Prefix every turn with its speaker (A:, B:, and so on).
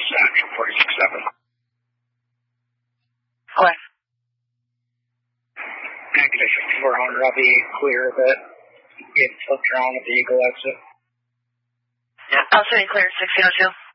A: Action 46-7.
B: Okay.
A: Negative 5400, I'll be clear of it. Get flipped around at the Eagle exit.
B: Yeah, I'll say clear 1602.